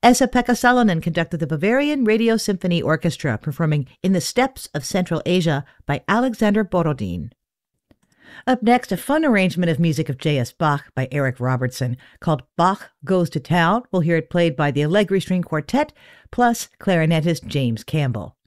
Esa-Pekka Salonen conducted the Bavarian Radio Symphony Orchestra, performing In the Steppes of Central Asia by Alexander Borodin. Up next, a fun arrangement of music of J.S. Bach by Eric Robertson called Bach Goes to Town. We'll hear it played by the Allegri String Quartet plus clarinetist James Campbell.